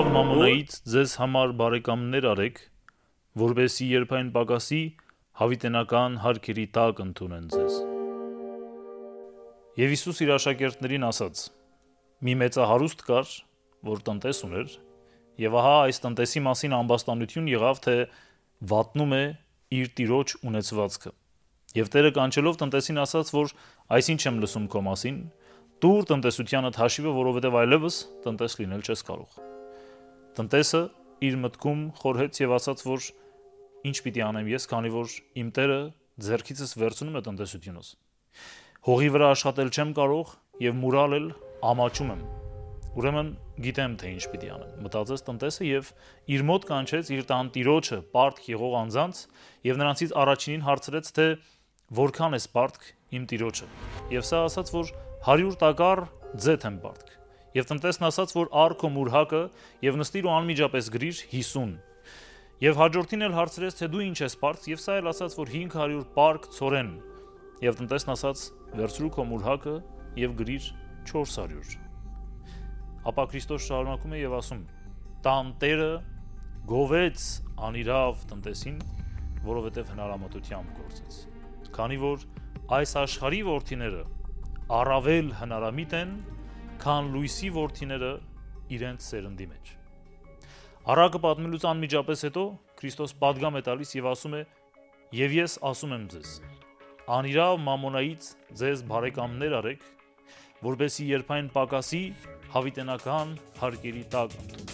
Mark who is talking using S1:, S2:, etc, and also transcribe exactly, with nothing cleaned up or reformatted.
S1: Անիրավ մամոնայից ձեզ համար բարեկամներ արեք, որբեսի երբ այն պակասի, հավիտենական հարկերի տակ ընդունեն ձեզ։ Եվ Հիսուս իր աշակերտներին ասաց. մի մեծահարուստ կար, որ տնտես ուներ, եւ ահա այս տնտեսի մասին ամբաստանություն եղավ, թե վատնում է իր տիրոջ ունեցվածքը։ Եվ Տերը կանչելով տնտեսին ասաց, որ այսինչ եմ լսում քո մասին, տուր տնտեսությանդ հաշիվը, որովհետեւ այլևս տնտես լինել չես կարող։ Տնտեսը իր մտքում խորհեց եւ ասաց, որ ինչ պիտի անեմ ես, քանի որ իմ Տերը ձեռքիցս վերցնում է տնտեսությունս։ Հողի վրա աշխատել չեմ կարող եւ մուրալ էլ ամաչում եմ։ Ուրեմն գիտեմ, թե ինչ պիտի անեմ։ Մտածեց տնտեսը եւ իր մոտ կանչեց իր տան տիրոջը պարտք եղող անձանց եւ նրանցից առաջինին հարցրեց, թե որքան է պարտք իմ տիրոջը։ Եվ սա ասաց, որ հարյուր տակառ ձեթ եմ պարտք։ Եվ տնտեսն ասաց, որ առ քո մուրհակը եւ նստիր ու անմիջապես գրիր հիսուն։ Եվ հաջորդին էլ հարցրեց, թե դու ինչ ես պարտք, եւ սա էլ ասաց, որ հինգ հարյուր պարկ ցորեն։ Եվ տնտեսն ասաց, վերցրու քո մուրհակը եւ գրիր չորս հարյուր։ Ապա Քրիստոս շարունակում է եւ ասում. տան Տերը գովեց անիրավ տնտեսին, որովհետեւ հնարամտությամբ գործեց։ Քանի որ այս աշխարհի որդիները առավել հնարամիտ են, քան լույսի որդիները իրենց սերնդի մեջ։ Առակը պատմելուց անմիջապես հետո Քրիստոս պատգամ է տալիս եւ ասում է. «Եվ ես ասում եմ ձեզ, անիրավ մամոնայից ձեզ բարեկամներ արեք, որբեսի երբ այն պակասի, հավիտենական հարկերի տակ ընդունեք»։